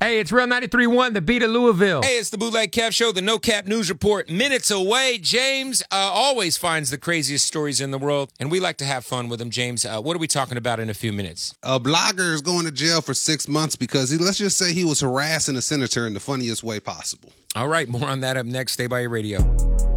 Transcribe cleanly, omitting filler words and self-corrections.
Hey, it's Real 93.1, the beat of Louisville. Hey, it's the Bootleg Kev Show, the No Cap News Report. Minutes away. James always finds the craziest stories in the world, and we like to have fun with him. James, what are we talking about in a few minutes? A blogger is going to jail for 6 months because let's just say he was harassing a senator in the funniest way possible. All right, more on that up next. Stay by your radio.